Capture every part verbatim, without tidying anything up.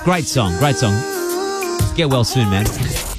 Great song, great song. Get well soon, man.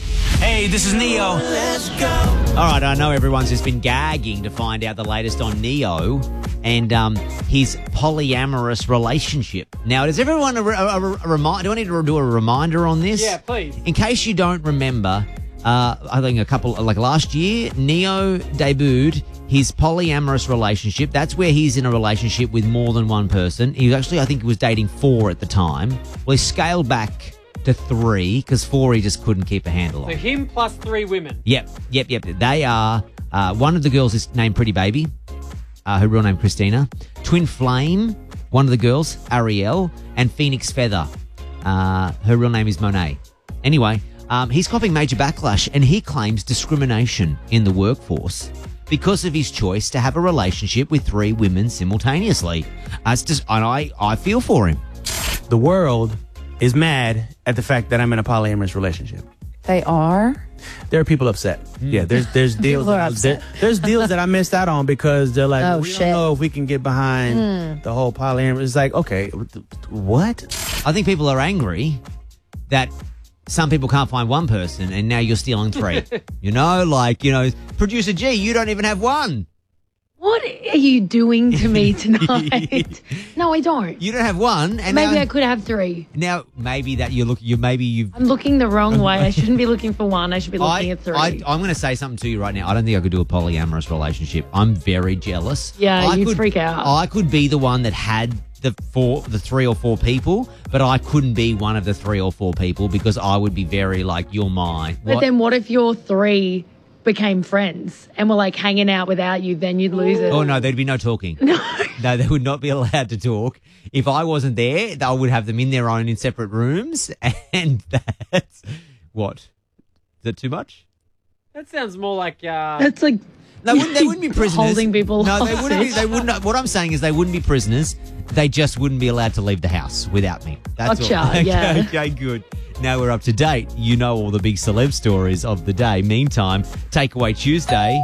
Hey, this is Neo. Let's go. All right, I know everyone's just been gagging to find out the latest on Neo and um, his polyamorous relationship. Now, does everyone a, a, a, a remind? Do I need to do a reminder on this? Yeah, please. In case you don't remember, uh, I think a couple like last year, Neo debuted his polyamorous relationship. That's where he's in a relationship with more than one person. He was actually, I think, he was dating four at the time. Well, he scaled back to three because four he just couldn't keep a handle on. So him plus three women. Yep, yep, yep. They are, uh, one of the girls is named Pretty Baby, uh, her real name Christina. Twin Flame, one of the girls, Ariel, and Phoenix Feather. Uh, her real name is Monet. Anyway, um, he's copping major backlash and he claims discrimination in the workforce because of his choice to have a relationship with three women simultaneously. Uh, it's just, and I, I feel for him. The world is mad at the fact that I'm in a polyamorous relationship. They are? There are people upset. Yeah, there's there's deals People are that, upset. there, there's deals that I missed out on because they're like, Oh, we shit. don't know if we can get behind the whole polyamorous. It's like, okay, what? I think people are angry that some people can't find one person and now you're stealing three. You know, like, you know, producer G, you don't even have one. What are you doing to me tonight? No, I don't. You don't have one, and Maybe now, I could have three. now maybe that you look, you maybe you've. I'm looking the wrong way. I shouldn't be looking for one. I should be looking I, at three. I, I'm going to say something to you right now. I don't think I could do a polyamorous relationship. I'm very jealous. Yeah, I you'd could, freak out. I could be the one that had the four, the three or four people, but I couldn't be one of the three or four people because I would be very like, you're mine. but What? then what if your three became friends and were like hanging out without you? Then you'd lose it. Oh, no, there'd be no talking. No. No, they would not be allowed to talk. If I wasn't there, I would have them in their own in separate rooms. And that's what? Is that too much? That sounds more like uh, That's like They wouldn't, they wouldn't be prisoners. holding people No, they wouldn't be. hostage. They wouldn't. What I'm saying is they wouldn't be prisoners. They just wouldn't be allowed to leave the house without me. That's Gotcha, all. Okay, yeah. okay, good. Now we're up to date. You know all the big celeb stories of the day. Meantime, Takeaway Tuesday.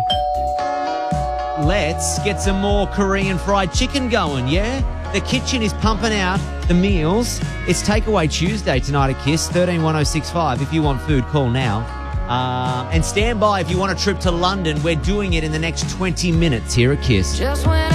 Let's get some more Korean fried chicken going, yeah? The kitchen is pumping out the meals. It's Takeaway Tuesday tonight at Kiss, thirteen one oh six five. If you want food, call now. Uh, and stand by if you want a trip to London. We're doing it in the next twenty minutes here at Kiss. Just when